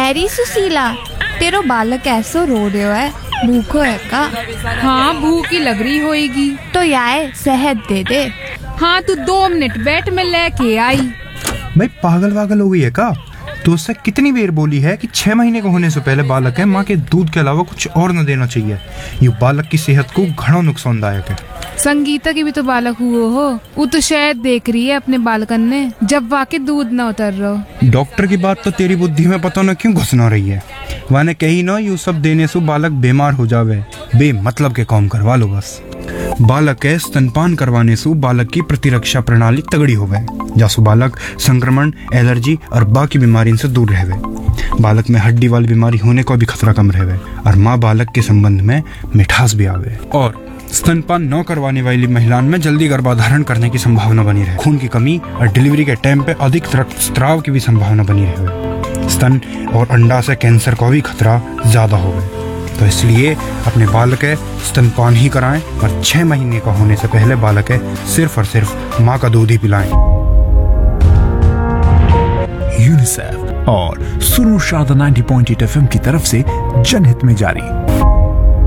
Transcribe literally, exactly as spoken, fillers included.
एरी सुशीला, तेरो बालक ऐसो रो रहे है, भूखो है का? हाँ, भूख ही लग रही होएगी। तो यार शहद दे दे। हाँ, तू दो मिनट बैठ, मैं लेके आई। भाई पागल वागल हो गई है का? तो उससे कितनी बार बोली है कि छह महीने को होने से पहले बालक है माँ के दूध के अलावा कुछ और न देना चाहिए। ये बालक की सेहत को घणो नुकसानदायक है। संगीता की भी तो बालक हुआ हो, वो तो शायद देख रही है अपने बालकन ने जब वाके दूध न उतर रहा। डॉक्टर की बात तो तेरी बुद्धि में पता न क्यों घुस न रही है। वाने कही न यू सब देने से बालक बीमार हो जावे, बेमतलब के काम करवा लो बस। बालक के स्तनपान करवाने से बालक की प्रतिरक्षा प्रणाली तगड़ी होवे, जासु बालक संक्रमण, एलर्जी और बाकी बीमारियों से दूर रहवे। बालक में हड्डी वाली बीमारी होने का भी खतरा कम रहवे और माँ बालक के संबंध में मिठास भी आवे। और स्तनपान न करवाने वाली महिलाओं में जल्दी गर्भाधारण करने की संभावना बनी रहे। खून की कमी और डिलीवरी के टाइम पे अधिक रक्तस्राव की भी संभावना बनी रहे। स्तन और अंडा से कैंसर का भी खतरा ज्यादा होवे। तो इसलिए अपने बालक के स्तनपान ही कराएं और छह महीने का होने से पहले बालक के सिर्फ और सिर्फ माँ का दूध ही पिलाएं। यूनिसेफ और सुनो शारदा नब्बे पॉइंट आठ एफएम की तरफ से जनहित में जारी।